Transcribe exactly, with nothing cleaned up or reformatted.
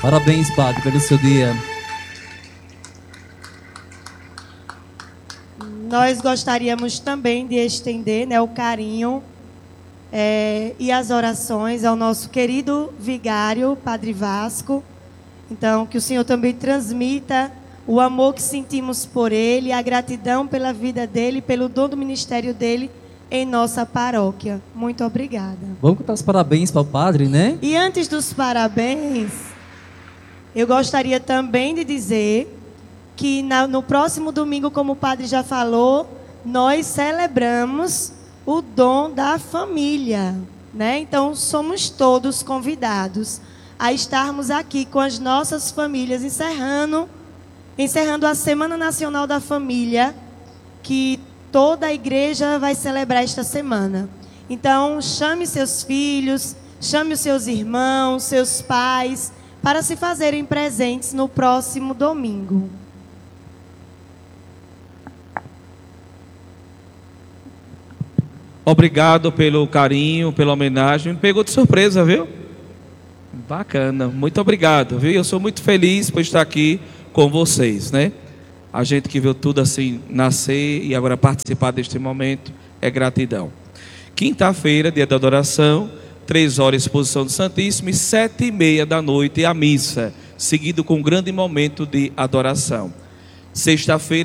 Parabéns, Padre, pelo seu dia. Nós gostaríamos também de estender, né, o carinho é, e as orações ao nosso querido vigário, Padre Vasco. Então, que o Senhor também transmita o amor que sentimos por ele, a gratidão pela vida dele, pelo dom do ministério dele em nossa paróquia. Muito obrigada. Vamos cantar os parabéns para o Padre, né? E antes dos parabéns, eu gostaria também de dizer que na, no próximo domingo, como o Padre já falou, nós celebramos o dom da família, né? Então, somos todos convidados a estarmos aqui com as nossas famílias, encerrando, encerrando a Semana Nacional da Família, que toda a igreja vai celebrar esta semana. Então, chame seus filhos, chame os seus irmãos, seus pais, para se fazerem presentes no próximo domingo. Obrigado pelo carinho, pela homenagem. Me pegou de surpresa, viu? Bacana, muito obrigado, viu? Eu sou muito feliz por estar aqui com vocês, né? A gente que viu tudo assim nascer e agora participar deste momento é gratidão. Quinta-feira, dia da adoração, três horas exposição do Santíssimo e sete e meia da noite a missa, seguido com um grande momento de adoração. Sexta-feira